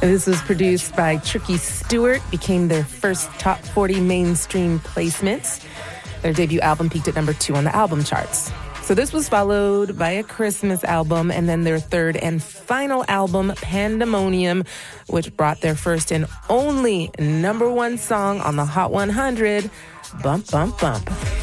This was produced by Tricky Stewart, became their first top 40 mainstream placement. Their debut album peaked at number 2 on the album charts. So this was followed by a Christmas album and then their third and final album, Pandemonium, which brought their first and only number 1 song on the Hot 100, Bump, Bump, Bump.